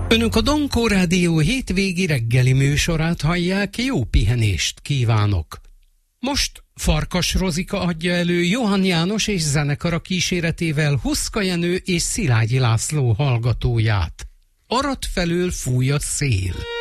Önök a Donkó Rádió hétvégi reggeli műsorát hallják, jó pihenést kívánok! Most Farkas Rozika adja elő Johann János és zenekara kíséretével Huszka Jenő és Szilágyi László hallgatóját. Arad felől fúj a szél.